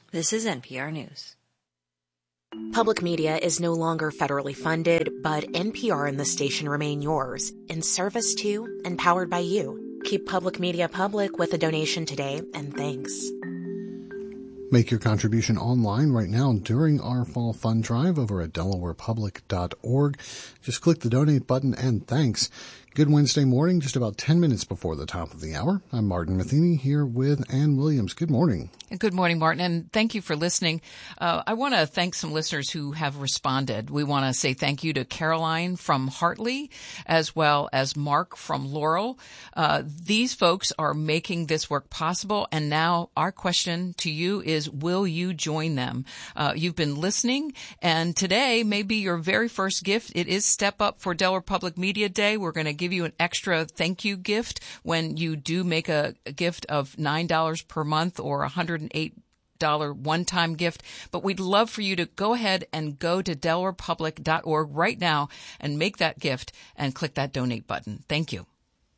This is NPR News. Public media is no longer federally funded, but NPR and the station remain yours, in service to and powered by you. Keep public media public with a donation today, and thanks. Make your contribution online right now during our fall fund drive over at DelawarePublic.org. Just click the donate button and thanks. Good Wednesday morning, just about 10 minutes before the top of the hour. I'm Martin Matheny here with Ann Williams. Good morning. Good morning, Martin, and thank you for listening. I want to thank some listeners who have responded. We want to say thank you to Caroline from Hartley, as well as Mark from Laurel. These folks are making this work possible, and now our question to you is, will you join them? You've been listening, and today may be your very first gift. It is Step Up for Delaware Public Media Day. We're going to give you an extra thank you gift when you do make a gift of $9 per month or $108 one-time gift. But we'd love for you to go ahead and go to DelawarePublic.org right now and make that gift and click that donate button. Thank you.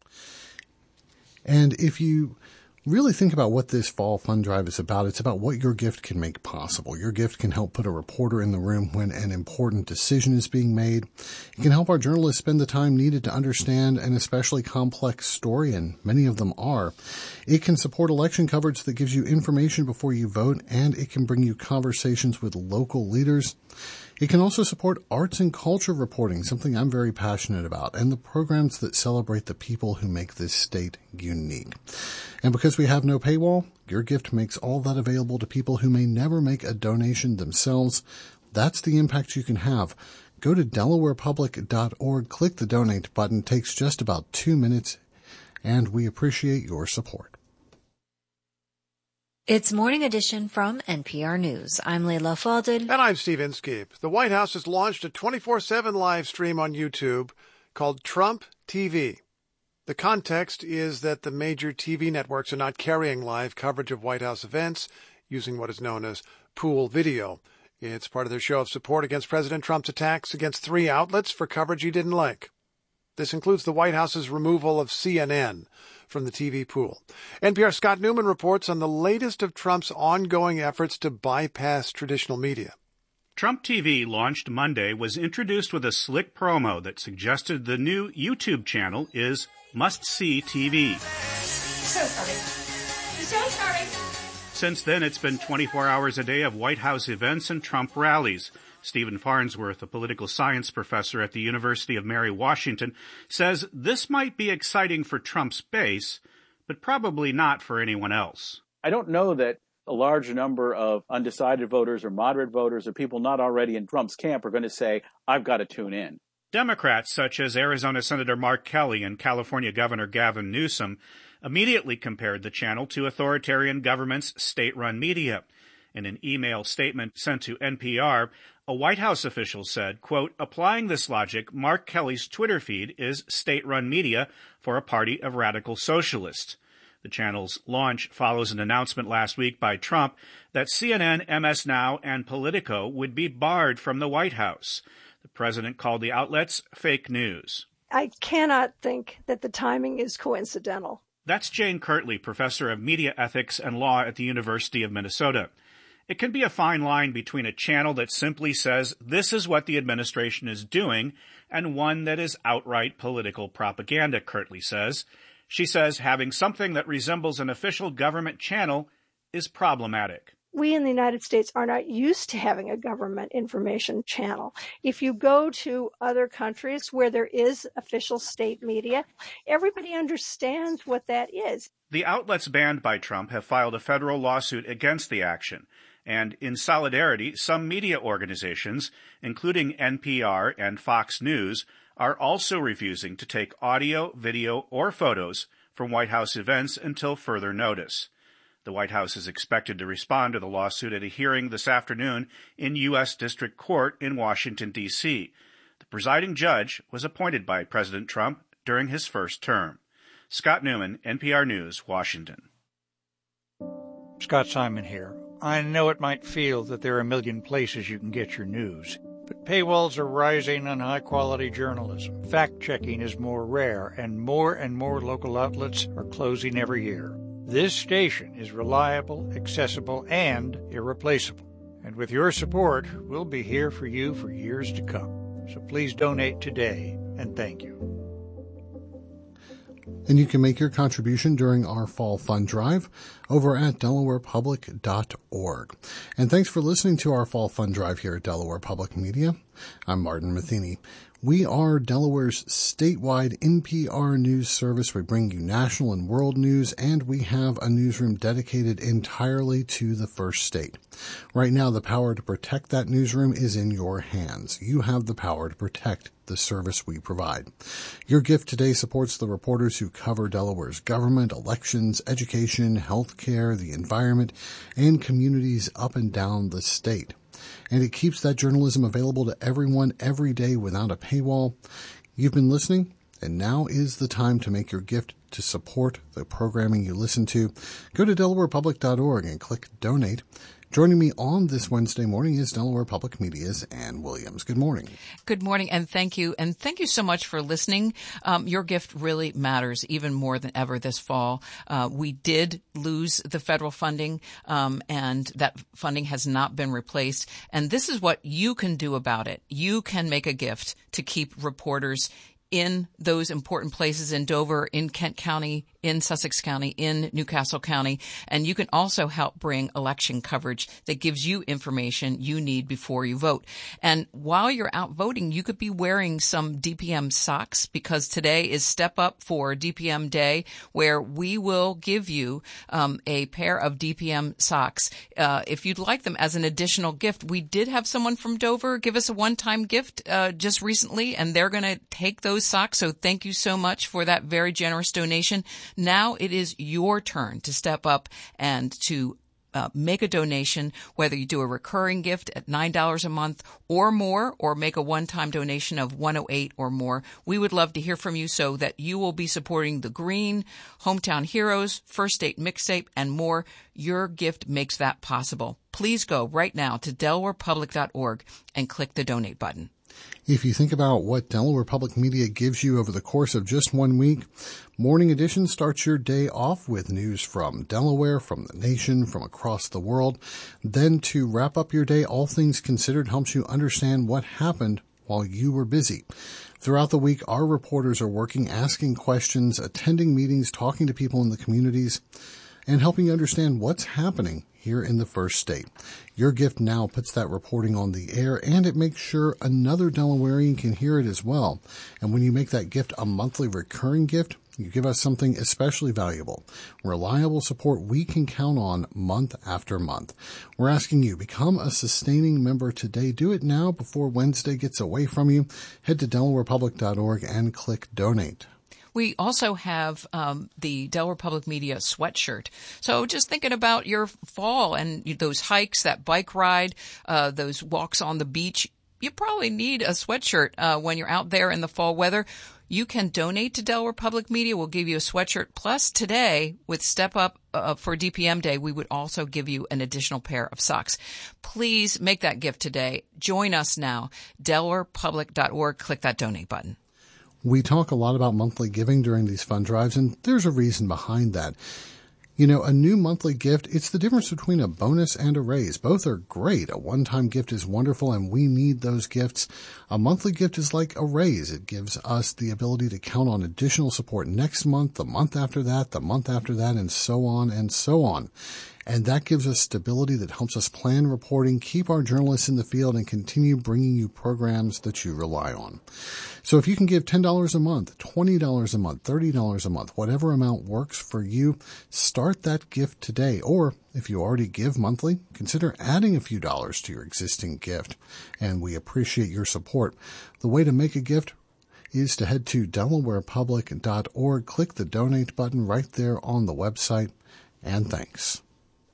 And if you really think about what this fall fund drive is about, it's about what your gift can make possible. Your gift can help put a reporter in the room when an important decision is being made. It can help our journalists spend the time needed to understand an especially complex story, and many of them are. It can support election coverage that gives you information before you vote, and it can bring you conversations with local leaders. It can also support arts and culture reporting, something I'm very passionate about, and the programs that celebrate the people who make this state unique. And because we have no paywall, your gift makes all that available to people who may never make a donation themselves. That's the impact you can have. Go to DelawarePublic.org, click the donate button. It takes just about 2 minutes, and we appreciate your support. It's Morning Edition from NPR News. I'm Leila Fadel. And I'm Steve Inskeep. The White House has launched a 24/7 live stream on YouTube called Trump TV. The context is that the major TV networks are not carrying live coverage of White House events using what is known as pool video. It's part of their show of support against President Trump's attacks against 3 outlets for coverage he didn't like. This includes the White House's removal of CNN from the TV pool. NPR's Scott Newman reports on the latest of Trump's ongoing efforts to bypass traditional media. Trump TV, launched Monday, was introduced with a slick promo that suggested the new YouTube channel is must-see TV. So sorry. Since then, it's been 24 hours a day of White House events and Trump rallies. Stephen Farnsworth, a political science professor at the University of Mary Washington, says this might be exciting for Trump's base, but probably not for anyone else. I don't know that a large number of undecided voters or moderate voters or people not already in Trump's camp are going to say, I've got to tune in. Democrats, such as Arizona Senator Mark Kelly and California Governor Gavin Newsom, immediately compared the channel to authoritarian governments' state-run media. In an email statement sent to NPR, a White House official said, quote, applying this logic, Mark Kelly's Twitter feed is state-run media for a party of radical socialists. The channel's launch follows an announcement last week by Trump that CNN, MS Now, and Politico would be barred from the White House. The president called the outlets fake news. I cannot think that the timing is coincidental. That's Jane Kirtley, professor of media ethics and law at the University of Minnesota. It can be a fine line between a channel that simply says this is what the administration is doing and one that is outright political propaganda, Kirtley says. She says having something that resembles an official government channel is problematic. We in the United States are not used to having a government information channel. If you go to other countries where there is official state media, everybody understands what that is. The outlets banned by Trump have filed a federal lawsuit against the action. And in solidarity, some media organizations, including NPR and Fox News, are also refusing to take audio, video, or photos from White House events until further notice. The White House is expected to respond to the lawsuit at a hearing this afternoon in U.S. District Court in Washington, D.C. The presiding judge was appointed by President Trump during his first term. Scott Newman, NPR News, Washington. Scott Simon here. I know it might feel that there are a million places you can get your news, but paywalls are rising on high-quality journalism. Fact-checking is more rare, and more local outlets are closing every year. This station is reliable, accessible, and irreplaceable. And with your support, we'll be here for you for years to come. So please donate today, and thank you. And you can make your contribution during our fall fund drive over at delawarepublic.org. And thanks for listening to our fall fund drive here at Delaware Public Media. I'm Martin Matheny. We are Delaware's statewide NPR news service. We bring you national and world news, and we have a newsroom dedicated entirely to the First State. Right now, the power to protect that newsroom is in your hands. You have the power to protect the service we provide. Your gift today supports the reporters who cover Delaware's government, elections, education, healthcare, the environment, and communities up and down the state. And it keeps that journalism available to everyone every day without a paywall. You've been listening, and now is the time to make your gift to support the programming you listen to. Go to delawarepublic.org and click Donate. Joining me on this Wednesday morning is Delaware Public Media's Ann Williams. Good morning. Good morning, and thank you. And thank you so much for listening. Your gift really matters even more than ever this fall. We did lose the federal funding, and that funding has not been replaced. And this is what you can do about it. You can make a gift to keep reporters in those important places in Dover, in Kent County, in Sussex County, in Newcastle County. And you can also help bring election coverage that gives you information you need before you vote. And while you're out voting, you could be wearing some DPM socks, because today is Step Up for DPM Day, where we will give you a pair of DPM socks. If you'd like them as an additional gift, we did have someone from Dover give us a one-time gift just recently, and they're going to take those socks. So thank you so much for that very generous donation. Now it is your turn to step up and to make a donation, whether you do a recurring gift at $9 a month or more, or make a one-time donation of $108 or more. We would love to hear from you so that you will be supporting the Green, Hometown Heroes, First State Mixtape, and more. Your gift makes that possible. Please go right now to delawarepublic.org and click the donate button. If you think about what Delaware Public Media gives you over the course of just 1 week, Morning Edition starts your day off with news from Delaware, from the nation, from across the world. Then to wrap up your day, All Things Considered helps you understand what happened while you were busy. Throughout the week, our reporters are working, asking questions, attending meetings, talking to people in the communities, and helping you understand what's happening here in the First State. Your gift now puts that reporting on the air, and it makes sure another Delawarean can hear it as well. And when you make that gift a monthly recurring gift, you give us something especially valuable, reliable support we can count on month after month. We're asking you, become a sustaining member today. Do it now before Wednesday gets away from you. Head to delawarepublic.org and click Donate. We also have the Delaware Public Media sweatshirt. So just thinking about your fall and those hikes, that bike ride, those walks on the beach, you probably need a sweatshirt when you're out there in the fall weather. You can donate to Delaware Public Media. We'll give you a sweatshirt. Plus today, with Step Up for DPM Day, we would also give you an additional pair of socks. Please make that gift today. Join us now. DelawarePublic.org. Click that donate button. We talk a lot about monthly giving during these fund drives, and there's a reason behind that. You know, a new monthly gift, it's the difference between a bonus and a raise. Both are great. A one-time gift is wonderful, and we need those gifts. A monthly gift is like a raise. It gives us the ability to count on additional support next month, the month after that, the month after that, and so on and so on. And that gives us stability that helps us plan reporting, keep our journalists in the field, and continue bringing you programs that you rely on. So if you can give $10 a month, $20 a month, $30 a month, whatever amount works for you, start that gift today. Or if you already give monthly, consider adding a few dollars to your existing gift. And we appreciate your support. The way to make a gift is to head to delawarepublic.org, click the donate button right there on the website, and thanks.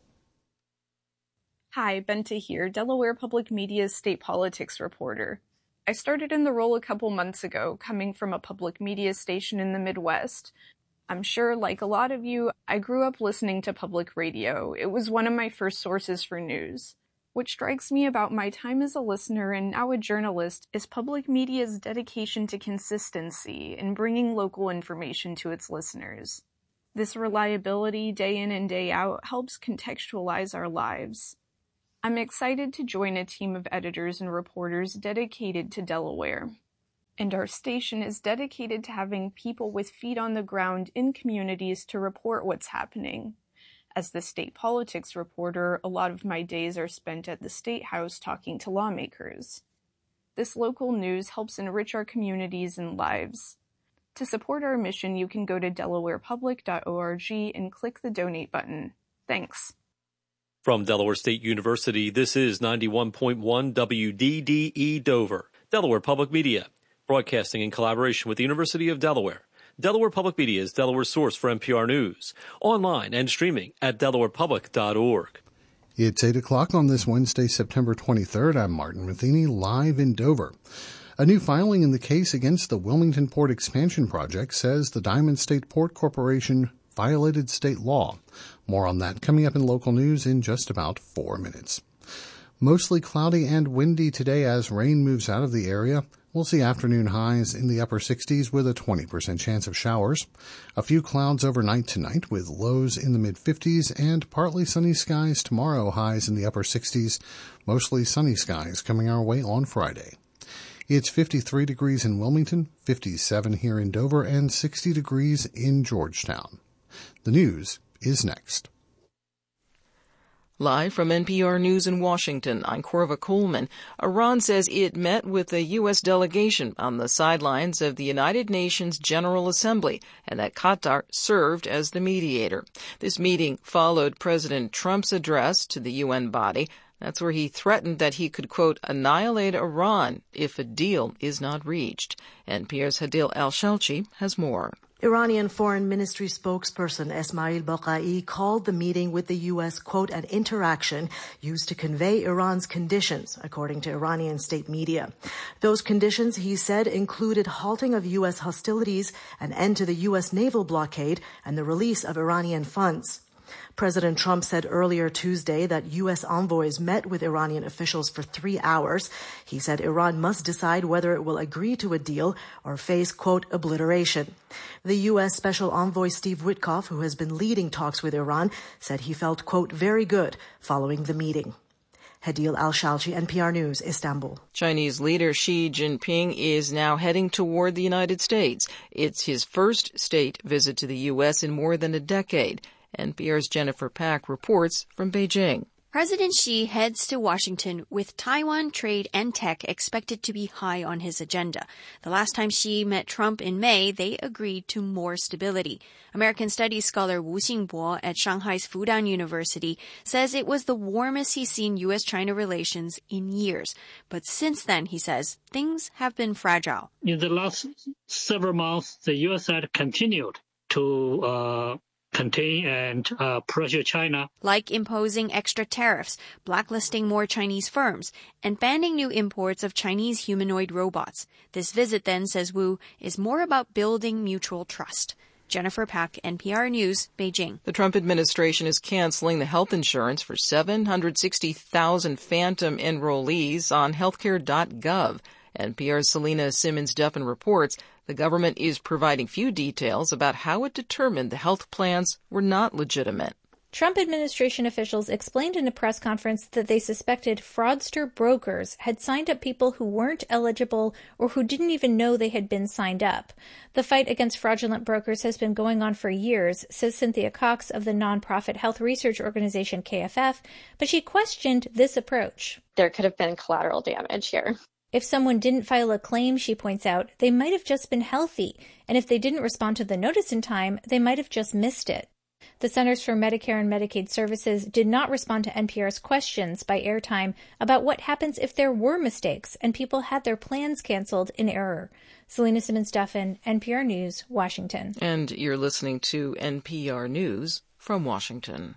Hi, Bente here, Delaware Public Media's state politics reporter. I started in the role a couple months ago, coming from a public media station in the Midwest. I'm sure, like a lot of you, I grew up listening to public radio. It was one of my first sources for news. What strikes me about my time as a listener and now a journalist is public media's dedication to consistency in bringing local information to its listeners. This reliability, day in and day out, helps contextualize our lives. I'm excited to join a team of editors and reporters dedicated to Delaware. And our station is dedicated to having people with feet on the ground in communities to report what's happening. As the state politics reporter, a lot of my days are spent at the State House talking to lawmakers. This local news helps enrich our communities and lives. To support our mission, you can go to delawarepublic.org and click the donate button. Thanks. From Delaware State University, this is 91.1 WDDE Dover, Delaware Public Media, broadcasting in collaboration with the University of Delaware. Delaware Public Media is Delaware's source for NPR News, online and streaming at delawarepublic.org. It's 8 o'clock on this Wednesday, September 23rd. I'm Martin Matheny, live in Dover. A new filing in the case against the Wilmington Port Expansion Project says the Diamond State Port Corporation violated state law. More on that coming up in local news in just about 4 minutes. Mostly cloudy and windy today as rain moves out of the area. We'll see afternoon highs in the upper 60s with a 20% chance of showers. A few clouds overnight tonight with lows in the mid-50s and partly sunny skies tomorrow, highs in the upper 60s. Mostly sunny skies coming our way on Friday. It's 53 degrees in Wilmington, 57 here in Dover, and 60 degrees in Georgetown. The news is next. Live from NPR News in Washington, I'm Corva Coleman. Iran says it met with a U.S. delegation on the sidelines of the United Nations General Assembly and that Qatar served as the mediator. This meeting followed President Trump's address to the UN body. That's where he threatened that he could, quote, annihilate Iran if a deal is not reached. NPR's Hadil Al-Shalchi has more. Iranian Foreign Ministry spokesperson Esmail Baqai called the meeting with the U.S., quote, an interaction used to convey Iran's conditions, according to Iranian state media. Those conditions, he said, included halting of U.S. hostilities, an end to the U.S. naval blockade, and the release of Iranian funds. President Trump said earlier Tuesday that U.S. envoys met with Iranian officials for 3 hours. He said Iran must decide whether it will agree to a deal or face, quote, obliteration. The U.S. Special Envoy Steve Witkoff, who has been leading talks with Iran, said he felt, quote, very good following the meeting. Hadil Al-Shalchi, NPR News, Istanbul. Chinese leader Xi Jinping is now heading toward the United States. It's his first state visit to the U.S. in more than a decade. NPR's Jennifer Pack reports from Beijing. President Xi heads to Washington with Taiwan, trade, and tech expected to be high on his agenda. The last time Xi met Trump in May, they agreed to more stability. American Studies scholar Wu Xingbo at Shanghai's Fudan University says it was the warmest he's seen U.S.-China relations in years. But since then, he says, things have been fragile. In the last several months, the U.S. side continued to contain and pressure China. Like imposing extra tariffs, blacklisting more Chinese firms, and banning new imports of Chinese humanoid robots. This visit, then, says Wu, is more about building mutual trust. Jennifer Pack, NPR News, Beijing. The Trump administration is canceling the health insurance for 760,000 phantom enrollees on healthcare.gov. NPR's Selena Simmons-Duffin reports the government is providing few details about how it determined the health plans were not legitimate. Trump administration officials explained in a press conference that they suspected fraudster brokers had signed up people who weren't eligible or who didn't even know they had been signed up. The fight against fraudulent brokers has been going on for years, says Cynthia Cox of the nonprofit health research organization KFF, but she questioned this approach. There could have been collateral damage here. If someone didn't file a claim, she points out, they might have just been healthy, and if they didn't respond to the notice in time, they might have just missed it. The Centers for Medicare and Medicaid Services did not respond to NPR's questions by airtime about what happens if there were mistakes and people had their plans canceled in error. Selena Simmons-Duffin, NPR News, Washington. And you're listening to NPR News from Washington.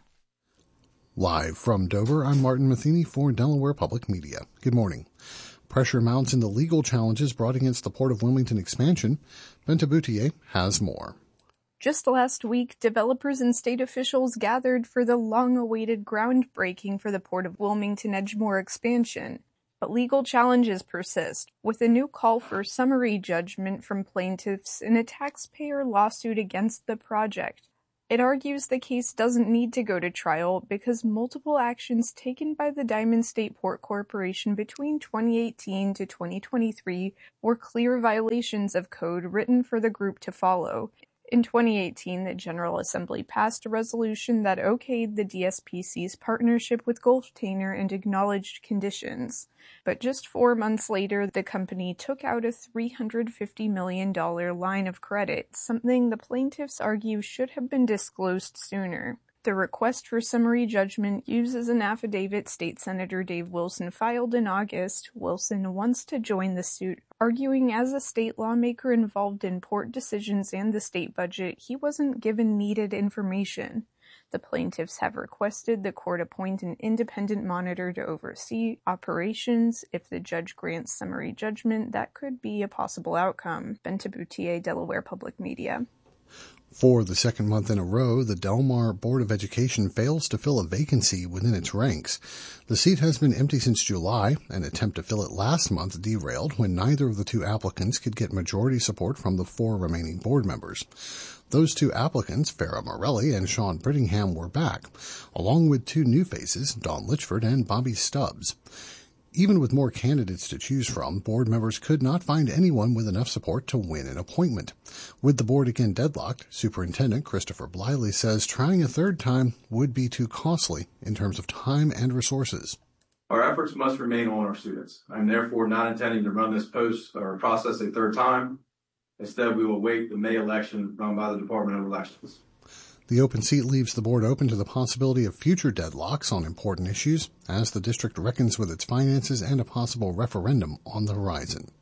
Live from Dover, I'm Martin Matheny for Delaware Public Media. Good morning. Pressure mounts in the legal challenges brought against the Port of Wilmington expansion. Benta Boutier has more. Just last week, developers and state officials gathered for the long-awaited groundbreaking for the Port of Wilmington Edgemoor expansion. But legal challenges persist, with a new call for summary judgment from plaintiffs in a taxpayer lawsuit against the project. It argues the case doesn't need to go to trial because multiple actions taken by the Diamond State Port Corporation between 2018 to 2023 were clear violations of code written for the group to follow. In 2018, the General Assembly passed a resolution that okayed the DSPC's partnership with Gulftainer and acknowledged conditions. But just 4 months later, the company took out a $350 million line of credit, something the plaintiffs argue should have been disclosed sooner. The request for summary judgment uses an affidavit State Senator Dave Wilson filed in August. Wilson wants to join the suit, arguing as a state lawmaker involved in port decisions and the state budget, he wasn't given needed information. The plaintiffs have requested the court appoint an independent monitor to oversee operations. If the judge grants summary judgment, that could be a possible outcome. Benta Boutier, Delaware Public Media. For the second month in a row, the Del Mar Board of Education fails to fill a vacancy within its ranks. The seat has been empty since July. An attempt to fill it last month derailed when neither of the two applicants could get majority support from the 4 remaining board members. Those 2 applicants, Farrah Morelli and Sean Brittingham, were back, along with 2 new faces, Dawn Litchford and Bobby Stubbs. Even with more candidates to choose from, board members could not find anyone with enough support to win an appointment. With the board again deadlocked, Superintendent Christopher Bliley says trying a third time would be too costly in terms of time and resources. Our efforts must remain on our students. I'm therefore not intending to run this process a third time. Instead, we will await the May election run by the Department of Elections. The open seat leaves the board open to the possibility of future deadlocks on important issues as the district reckons with its finances and a possible referendum on the horizon.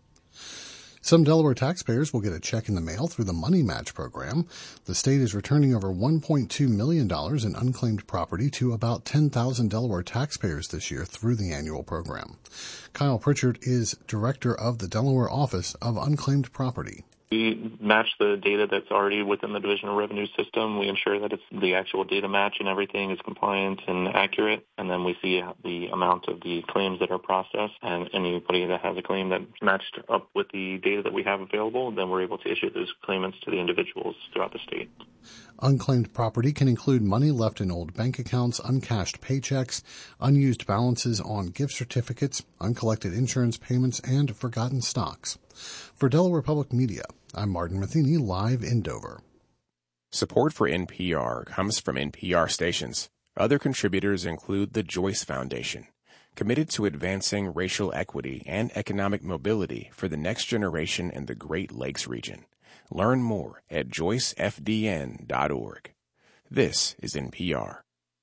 Some Delaware taxpayers will get a check in the mail through the Money Match program. The state is returning over $1.2 million in unclaimed property to about 10,000 Delaware taxpayers this year through the annual program. Kyle Pritchard is director of the Delaware Office of Unclaimed Property. We match the data that's already within the Division of Revenue system. We ensure that it's the actual data match and everything is compliant and accurate. And then we see the amount of the claims that are processed. And anybody that has a claim that matched up with the data that we have available, then we're able to issue those claimants to the individuals throughout the state. Unclaimed property can include money left in old bank accounts, uncashed paychecks, unused balances on gift certificates, uncollected insurance payments, and forgotten stocks. For Delaware Public Media, I'm Martin Matheny, live in Dover. Support for NPR comes from NPR stations. Other contributors include the Joyce Foundation, committed to advancing racial equity and economic mobility for the next generation in the Great Lakes region. Learn more at joycefdn.org. This is NPR.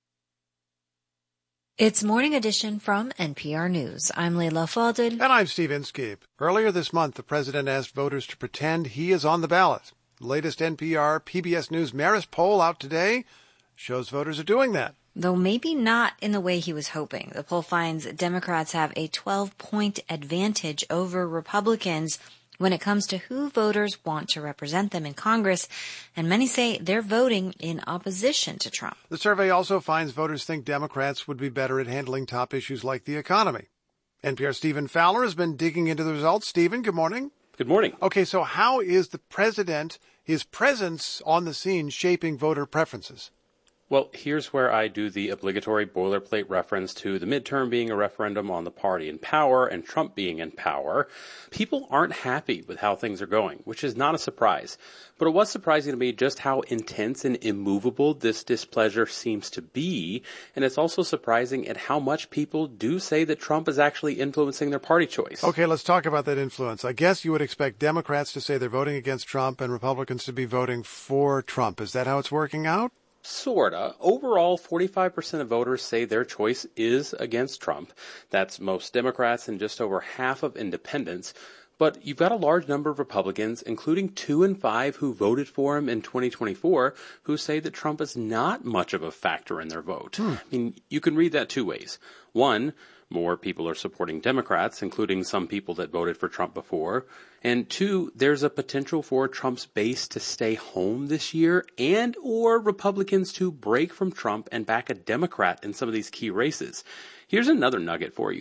It's Morning Edition from NPR News. I'm Leila Fadel. And I'm Steve Inskeep. Earlier this month, the president asked voters to pretend he is on the ballot. The latest NPR PBS News Marist poll out today shows voters are doing that. Though maybe not in the way he was hoping. The poll finds Democrats have a 12-point advantage over Republicans when it comes to who voters want to represent them in Congress, and many say they're voting in opposition to Trump. The survey also finds voters think Democrats would be better at handling top issues like the economy. NPR's Stephen Fowler has been digging into the results. Stephen, good morning. Good morning. Okay, so how is the president, his presence on the scene, shaping voter preferences? Well, here's where I do the obligatory boilerplate reference to the midterm being a referendum on the party in power and Trump being in power. People aren't happy with how things are going, which is not a surprise. But it was surprising to me just how intense and immovable this displeasure seems to be. And it's also surprising at how much people do say that Trump is actually influencing their party choice. Okay, let's talk about that influence. I guess you would expect Democrats to say they're voting against Trump and Republicans to be voting for Trump. Is that how it's working out? Sorta. Overall, 45% of voters say their choice is against Trump. That's most Democrats and just over half of independents. But you've got a large number of Republicans, including 2 in 5 who voted for him in 2024, who say that Trump is not much of a factor in their vote. I mean, you can read that 2 ways. One, more people are supporting Democrats, including some people that voted for Trump before. And 2, there's a potential for Trump's base to stay home this year and or Republicans to break from Trump and back a Democrat in some of these key races. Here's another nugget for you.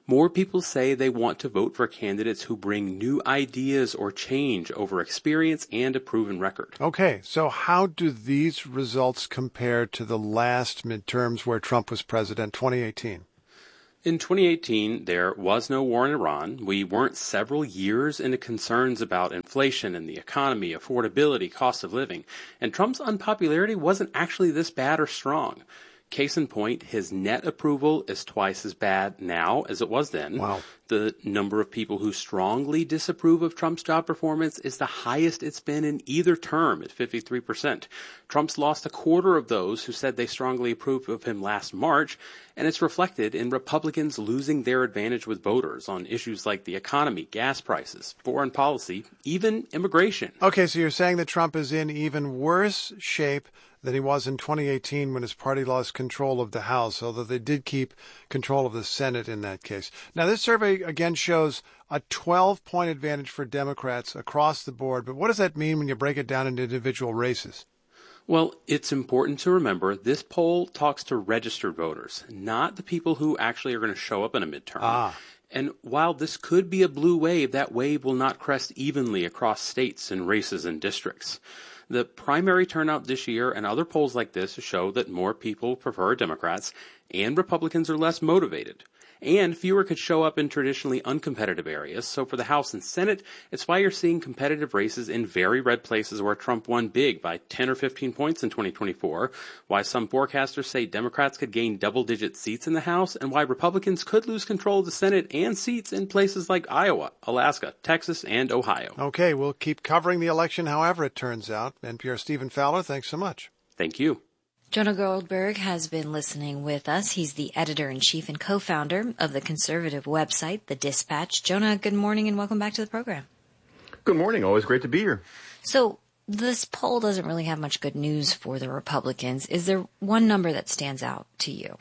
More people say they want to vote for candidates who bring new ideas or change over experience and a proven record. Okay, so how do these results compare to the last midterms where Trump was president, 2018? In 2018, there was no war in Iran. We weren't several years into concerns about inflation and the economy, affordability, cost of living. And Trump's unpopularity wasn't actually this bad or strong. Case in point, his net approval is twice as bad now as it was then. Wow. The number of people who strongly disapprove of Trump's job performance is the highest it's been in either term at 53%. Trump's lost a quarter of those who said they strongly approved of him last March, and it's reflected in Republicans losing their advantage with voters on issues like the economy, gas prices, foreign policy, even immigration. Okay, so you're saying that Trump is in even worse shape than he was in 2018 when his party lost control of the House, although they did keep control of the Senate in that case. Now, this survey, again, shows a 12-point advantage for Democrats across the board. But what does that mean when you break it down into individual races? Well, it's important to remember this poll talks to registered voters, not the people who actually are going to show up in a midterm. And while this could be a blue wave, that wave will not crest evenly across states and races and districts. The primary turnout this year and other polls like this show that more people prefer Democrats and Republicans are less motivated. And fewer could show up in traditionally uncompetitive areas. So for the House and Senate, it's why you're seeing competitive races in very red places where Trump won big by 10 or 15 points in 2024, why some forecasters say Democrats could gain double-digit seats in the House, and why Republicans could lose control of the Senate and seats in places like Iowa, Alaska, Texas, and Ohio. Okay, we'll keep covering the election however it turns out. NPR Stephen Fowler, thanks so much. Thank you. Jonah Goldberg has been listening with us. He's the editor-in-chief and co-founder of the conservative website, The Dispatch. Jonah, good morning and welcome back to the program. Good morning. Always great to be here. So this poll doesn't really have much good news for the Republicans. Is there one number that stands out to you?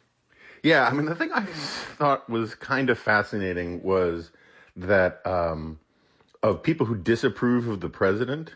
Yeah, I mean, the thing I thought was kind of fascinating was that of people who disapprove of the president,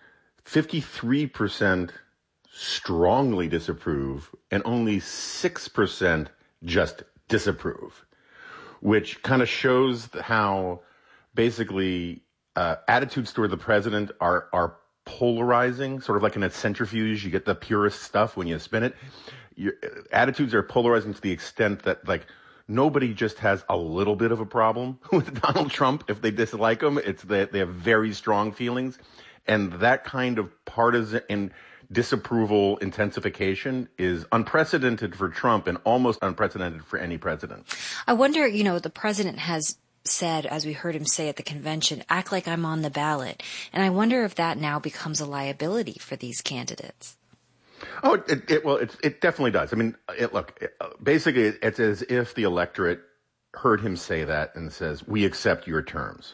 53% strongly disapprove and only 6% just disapprove, which kind of shows how basically attitudes toward the president are polarizing, sort of like in a centrifuge. You get the purest stuff when you spin it. Your attitudes are polarizing to the extent that, like, nobody just has a little bit of a problem with Donald Trump if they dislike him. It's that they have very strong feelings. And that kind of partisan and disapproval intensification is unprecedented for Trump and almost unprecedented for any president. I wonder, the president has said, as we heard him say at the convention, act like I'm on the ballot. And I wonder if that now becomes a liability for these candidates. Oh, it definitely does. I mean, basically it's as if the electorate heard him say that and says, we accept your terms.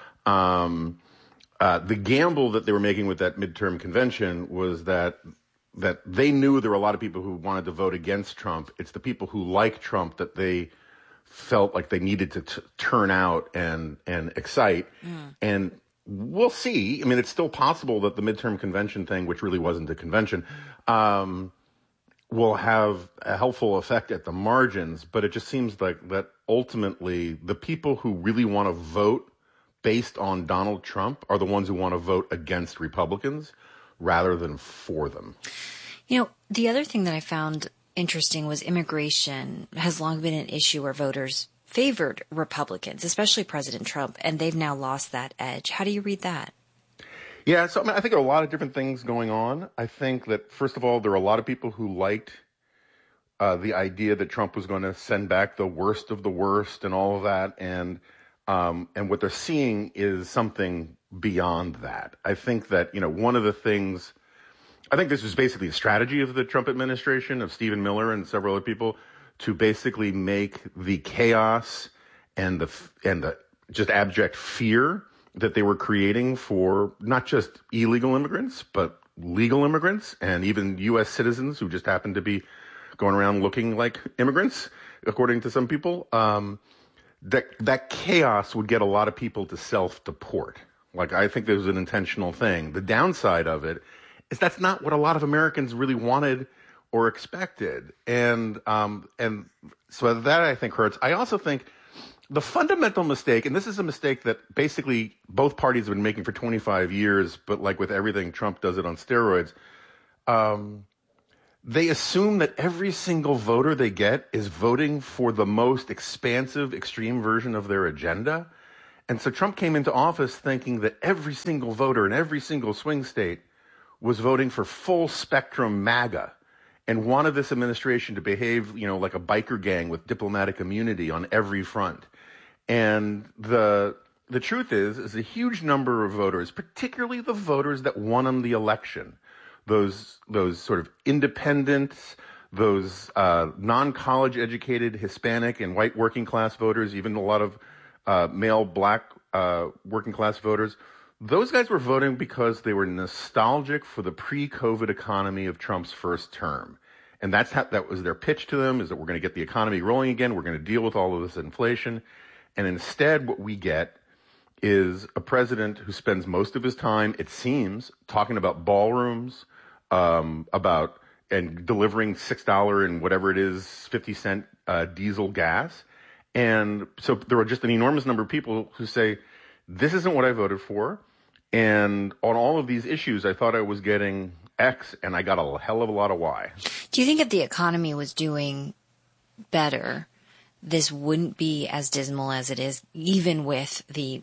The gamble that they were making with that midterm convention was that they knew there were a lot of people who wanted to vote against Trump. It's the people who like Trump that they felt like they needed to turn out and excite. And we'll see. I mean, it's still possible that the midterm convention thing, which really wasn't a convention, will have a helpful effect at the margins. But it just seems like that ultimately the people who really want to vote based on Donald Trump are the ones who want to vote against Republicans rather than for them. The other thing that I found interesting was immigration has long been an issue where voters favored Republicans, especially President Trump, and they've now lost that edge. How do you read that? Yeah, so I think there are a lot of different things going on. I think that, first of all, there are a lot of people who liked the idea that Trump was going to send back the worst of the worst and all of that, and what they're seeing is something beyond that. I think that, one of the things, I think this was basically a strategy of the Trump administration, of Stephen Miller and several other people, to basically make the chaos and the just abject fear that they were creating for not just illegal immigrants, but legal immigrants and even U.S. citizens who just happen to be going around looking like immigrants, according to some people. That chaos would get a lot of people to self-deport. Like, I think this was an intentional thing. The downside of it is that's not what a lot of Americans really wanted or expected. And so that I think hurts. I also think the fundamental mistake, and this is a mistake that basically both parties have been making for 25 years, but like with everything, Trump does it on steroids. They assume that every single voter they get is voting for the most expansive, extreme version of their agenda. And so Trump came into office thinking that every single voter in every single swing state was voting for full spectrum MAGA and wanted this administration to behave, like a biker gang with diplomatic immunity on every front. And the truth is a huge number of voters, particularly the voters that won on the election, those sort of independents, those non-college educated Hispanic and white working class voters, even a lot of male black working class voters, those guys were voting because they were nostalgic for the pre-COVID economy of Trump's first term. And that was their pitch to them, is that we're going to get the economy rolling again. We're going to deal with all of this inflation. And instead, what we get is a president who spends most of his time, it seems, talking about ballrooms, and delivering $6 and whatever it is, 50-cent diesel gas. And so there are just an enormous number of people who say, this isn't what I voted for. And on all of these issues, I thought I was getting X, and I got a hell of a lot of Y. Do you think if the economy was doing better, this wouldn't be as dismal as it is, even with the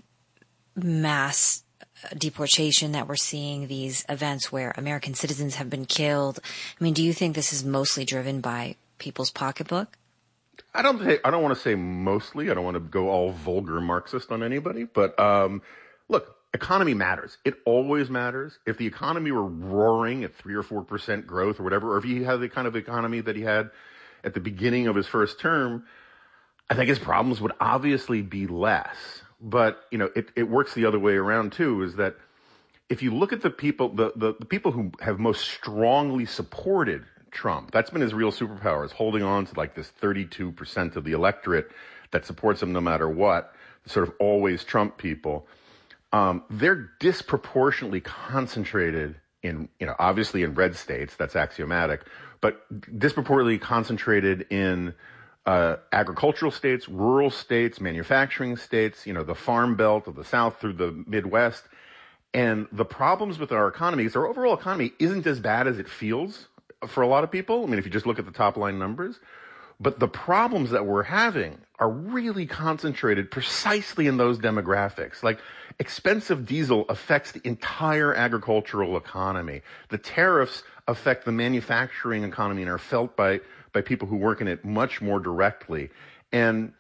mass deportation that we're seeing, these events where American citizens have been killed? I mean, do you think this is mostly driven by people's pocketbook? I don't want to say mostly. I don't want to go all vulgar Marxist on anybody. But look, economy matters. It always matters. If the economy were roaring at 3 or 4% growth or whatever, or if he had the kind of economy that he had at the beginning of his first term, I think his problems would obviously be less. But, it works the other way around, too, is that if you look at the people, the people who have most strongly supported Trump, that's been his real superpower, is holding on to like this 32% of the electorate that supports him no matter what, sort of always Trump people. They're disproportionately concentrated in, obviously in red states, that's axiomatic, but disproportionately concentrated in agricultural states, rural states, manufacturing states, the farm belt of the South through the Midwest. And the problems with our economy is our overall economy isn't as bad as it feels for a lot of people. I mean, if you just look at the top line numbers, but the problems that we're having are really concentrated precisely in those demographics. Like, expensive diesel affects the entire agricultural economy. The tariffs affect the manufacturing economy and are felt by people who work in it much more directly. And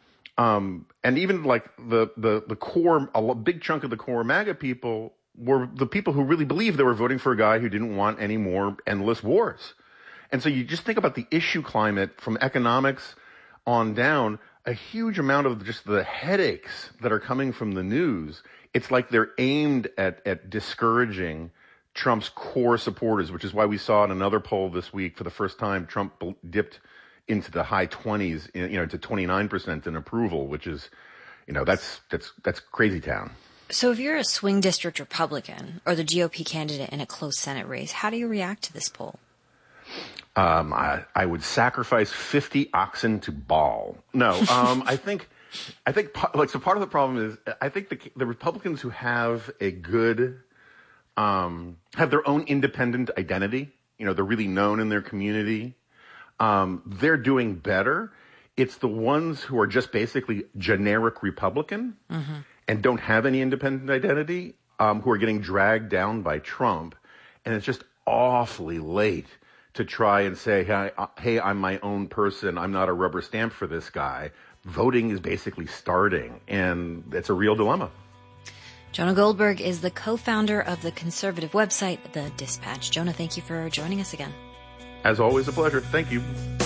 even like the core, a big chunk of the core MAGA people were the people who really believed they were voting for a guy who didn't want any more endless wars. And so you just think about the issue climate from economics on down, a huge amount of just the headaches that are coming from the news. It's like they're aimed at discouraging Trump's core supporters, which is why we saw in another poll this week, for the first time, Trump dipped into the high 20s, to 29% in approval, which is, that's crazy town. So if you're a swing district Republican or the GOP candidate in a close Senate race, how do you react to this poll? I would sacrifice 50 oxen to Baal. No, I think so part of the problem is I think the Republicans who have a good, have their own independent identity, they're really known in their community, they're doing better. It's the ones who are just basically generic Republican and don't have any independent identity, who are getting dragged down by Trump. And it's just awfully late to try and say, hey, I'm my own person. I'm not a rubber stamp for this guy. Voting is basically starting, and it's a real dilemma. Jonah Goldberg is the co-founder of the conservative website, The Dispatch. Jonah, thank you for joining us again. As always, a pleasure. Thank you.